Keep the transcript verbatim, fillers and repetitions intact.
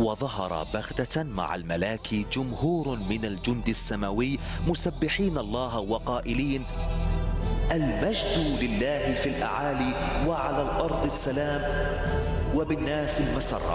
وظهر بغتة مع الملاك جمهور من الجند السماوي مسبحين الله وقائلين: المجد لله في الأعالي وعلى الأرض السلام وبالناس المسرة.